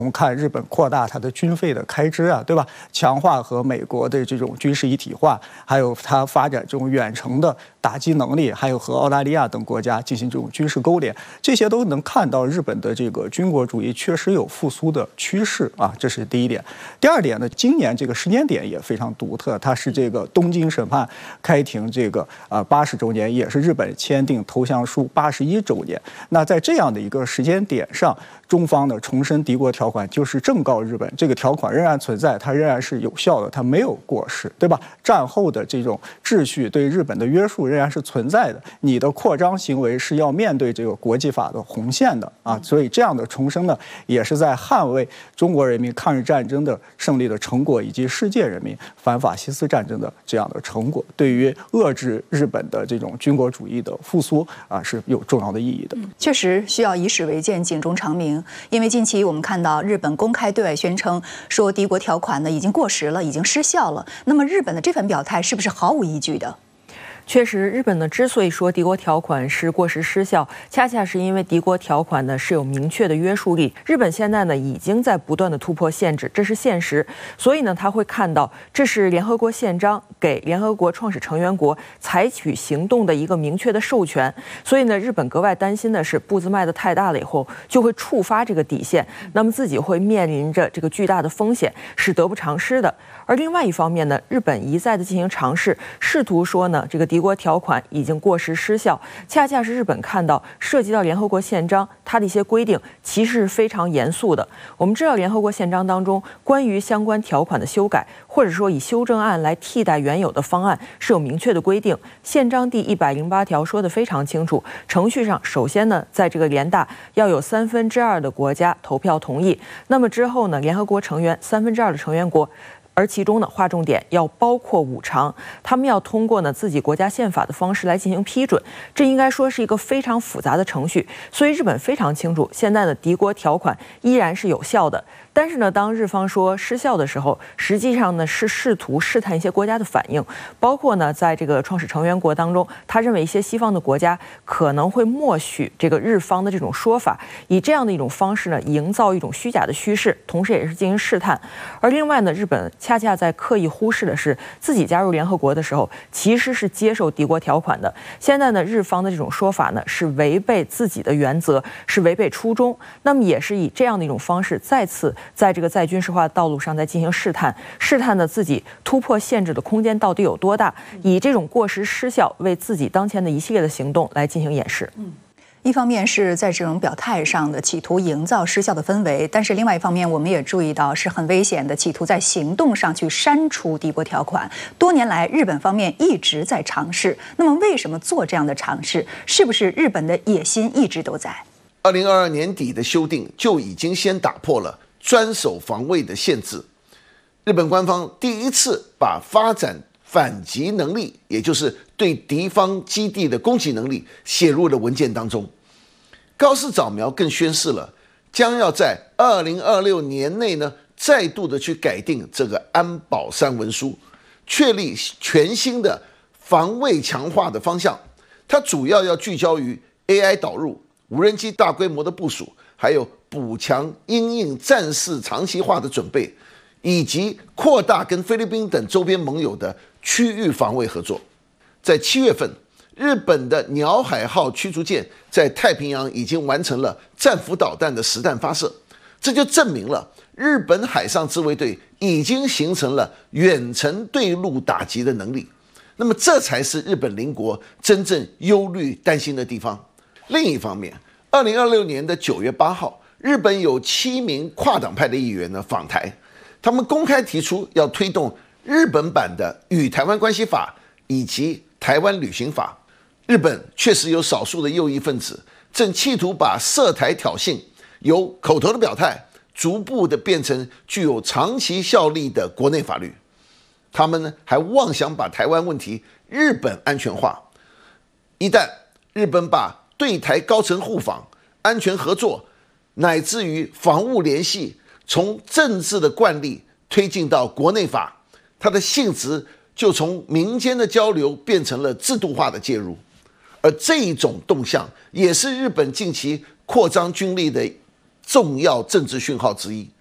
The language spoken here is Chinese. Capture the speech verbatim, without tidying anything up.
我们看日本扩大它的军费的开支啊，对吧？强化和美国的这种军事一体化，还有它发展这种远程的打击能力，还有和澳大利亚等国家进行这种军事勾连，这些都能看到日本的这个军国主义确实有复苏的趋势啊，这是第一点。第二点呢，今年这个时间点也非常独特，它是这个东京审判开庭这个啊八十周年，也是日本签订投降书八十一周年。那在这样的一个时间点上，中方呢重申敌国条款，就是正告日本，这个条款仍然存在，它仍然是有效的，它没有过时，对吧？战后的这种秩序对日本的约束仍然是存在的，你的扩张行为是要面对这个国际法的红线的啊，所以这样的重申呢，也是在捍卫中国人民抗日战争的胜利的成果，以及世界人民反法西斯战争的这样的成果，对于遏制日本的这种军国主义的复苏啊是有重要的意义的。 确实需要以史为鉴，警钟长鸣。因为近期我们看到日本公开对外宣称说敌国条款呢已经过时了，已经失效了。那么日本的这份表态是不是毫无依据的？ 确实，日本呢之所以说敌国条款是过时失效，恰恰是因为敌国条款呢是有明确的约束力。日本现在呢已经在不断的突破限制，这是现实。所以呢，他会看到这是联合国宪章给联合国创始成员国采取行动的一个明确的授权。所以呢，日本格外担心的是步子迈得太大了以后，就会触发这个底线，那么自己会面临着这个巨大的风险，是得不偿失的。而另外一方面呢，日本一再的进行尝试，试图说呢这个敌国条款已经过时失效，恰恰是日本看到涉及到联合国宪章它的一些规定其实是非常严肃的。我们知道联合国宪章当中关于相关条款的修改，或者说以修正案来替代原有的方案是有明确的规定。宪章第一百零八条说得非常清楚，程序上首先呢，在这个联大要有三分之二的国家投票同意，那么之后呢，联合国成员三分之二的成员国。而其中呢，划重点要包括五常，他们要通过呢自己国家宪法的方式来进行批准，这应该说是一个非常复杂的程序。所以日本非常清楚，现在的敌国条款依然是有效的。但是呢，当日方说失效的时候，实际上呢是试图试探一些国家的反应，包括呢在这个创始成员国当中，他认为一些西方的国家可能会默许这个日方的这种说法，以这样的一种方式呢，营造一种虚假的趋势，同时也是进行试探。而另外呢，日本恰恰在刻意忽视的是，自己加入联合国的时候，其实是接受敌国条款的。现在呢，日方的这种说法呢，是违背自己的原则，是违背初衷。那么也是以这样的一种方式，再次在这个在军事化的道路上再进行试探，试探的自己突破限制的空间到底有多大，以这种过时失效为自己当前的一系列的行动来进行掩饰。 嗯。一方面是在这种表态上的企图营造失效的氛围，但是另外一方面我们也注意到是很危险的，企图在行动上去删除敌国条款。多年来日本方面一直在尝试，那么为什么做这样的尝试？是不是日本的野心一直都在？ 二零二二年底的修订就已经先打破了专守防卫的限制，日本官方第一次把发展反击能力，也就是对敌方基地的攻击能力写入了文件当中。高市早苗更宣示了将要在二零二六年内呢，再度的去改定这个安保三文书，确立全新的防卫强化的方向。它主要要聚焦于 A I 导入、无人机大规模的部署，还有补强因应战事长期化的准备，以及扩大跟菲律宾等周边盟友的区域防卫合作。在七月份，日本的鸟海号驱逐舰在太平洋已经完成了战斧导弹的实弹发射，这就证明了日本海上自卫队已经形成了远程对陆打击的能力。那么这才是日本邻国真正忧虑担心的地方。另一方面，二零二六年的九月八号，日本有七名跨党派的议员呢访台，他们公开提出要推动日本版的《与台湾关系法》以及《台湾旅行法》。日本确实有少数的右翼分子正企图把涉台挑衅由口头的表态逐步的变成具有长期效力的国内法律。他们呢还妄想把台湾问题日本安全化。一旦日本把对台高层互访、安全合作乃至于防务联系从政治的惯例推进到国内法，它的性质就从民间的交流变成了制度化的介入。而这一种动向也是日本近期扩张军力的重要政治讯号之一。